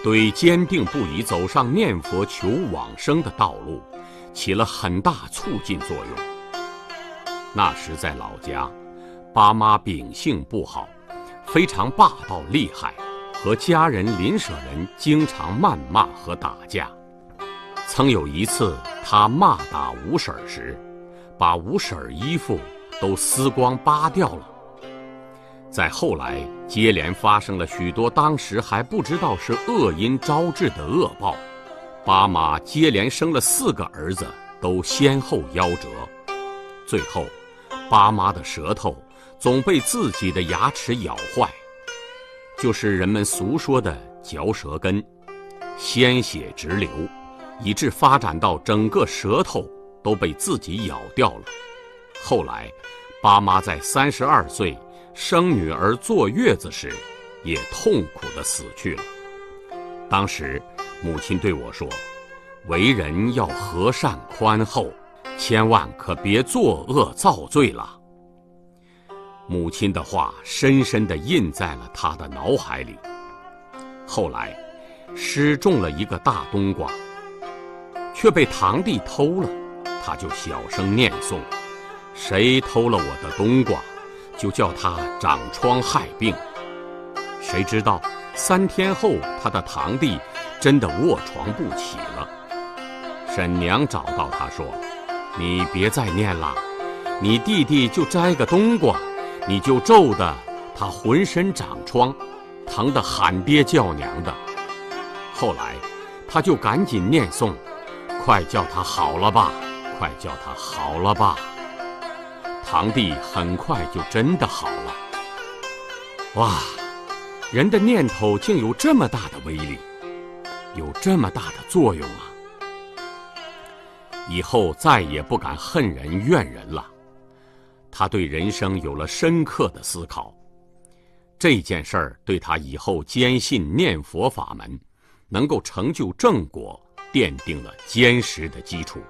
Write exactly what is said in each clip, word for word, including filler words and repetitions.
对坚定不移走上念佛求往生的道路起了很大促进作用。那时在老家，爸妈秉性不好，非常霸道厉害，和家人邻舍人经常谩骂和打架。曾有一次他骂打吴婶时，把吴婶衣服都撕光扒掉了。再后来接连发生了许多当时还不知道是恶因招致的恶报，爸妈接连生了四个儿子，都先后夭折。最后爸妈的舌头总被自己的牙齿咬坏，就是人们俗说的嚼舌根，鲜血直流，以致发展到整个舌头都被自己咬掉了。后来爸妈在三十二岁生女儿坐月子时，也痛苦地死去了。当时母亲对我说，为人要和善宽厚，千万可别作恶造罪了。母亲的话深深地印在了他的脑海里。后来失种了一个大冬瓜，却被堂弟偷了，他就小声念诵，谁偷了我的冬瓜，就叫他长疮害病。谁知道三天后他的堂弟真的卧床不起了。婶娘找到他说，你别再念了，你弟弟就摘个冬瓜，你就咒得他浑身长疮，疼得喊爹叫娘的。后来他就赶紧念诵，快叫他好了吧，快叫他好了吧。堂弟很快就真的好了。哇，人的念头竟有这么大的威力，有这么大的作用啊！以后再也不敢恨人怨人了。他对人生有了深刻的思考，这件事儿对他以后坚信念佛法门能够成就正果奠定了坚实的基础。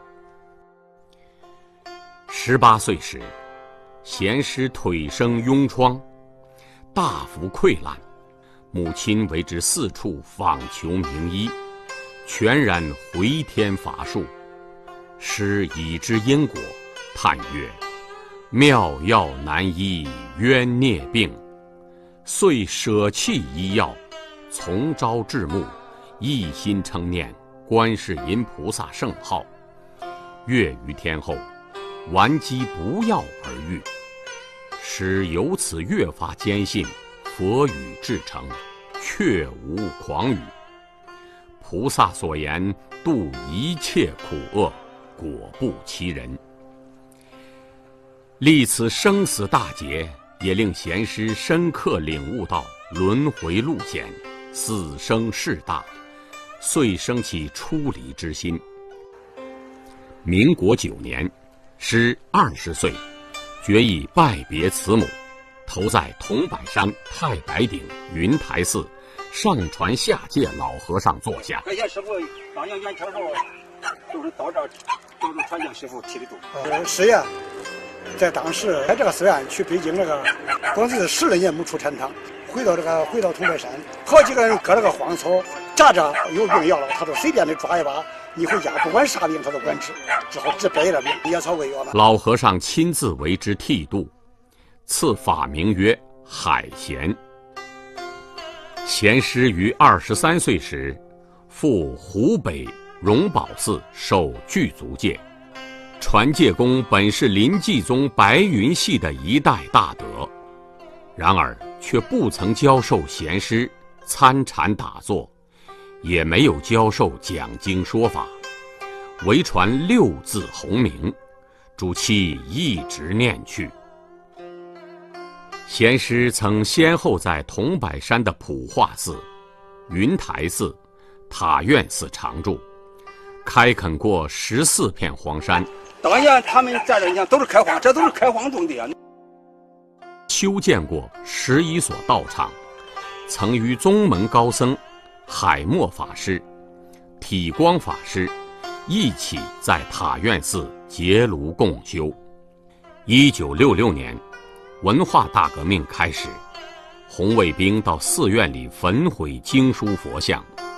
十八岁时，贤师腿生痈疮，大幅溃烂，母亲为之四处访求名医，全然回天乏术。师已知因果，叹曰：妙药难医冤孽病，遂舍弃医药，从朝至暮，一心称念观世音菩萨圣号。月余天后，顽疾不药而愈。使由此越发坚信佛语至诚，确无诳语。菩萨所言度一切苦厄，果不其人。历此生死大劫，也令贤师深刻领悟到轮回路险，死生事大，遂生起出离之心。民国九年，师二十岁，决意拜别慈母，投在桐柏山太白顶云台寺上传下界老和尚座下。 快见师傅，当年元朝时候就是到这儿，就是传见师傅提的度。 呃，是呀，在当时在这个寺院去北京这个，光是十来年没出禅堂，回到这个回到桐柏山，好几个人割了个荒草，扎着有病要了，他说随便的抓一把，你回家不管啥病他都管治，只好治百了病，野草为药嘛。 老和尚亲自为之剃度，赐法名曰海贤。贤师于二十三岁时，赴湖北荣宝寺受具足戒。传戒公本是临济宗白云系的一代大德，然而却不曾教授贤师参禅打坐，也没有教授讲经说法，唯传六字洪名，主其一直念去。贤师曾先后在桐柏山的普化寺、云台寺、塔院寺常住，开垦过十四片荒山。 当年他们在这你看都是开荒，这都是开荒种的啊。 修建过十一所道场，曾与宗门高僧海默法师、体光法师一起在塔院寺结庐共修。一九六六年，文化大革命开始，红卫兵到寺院里焚毁经书佛像，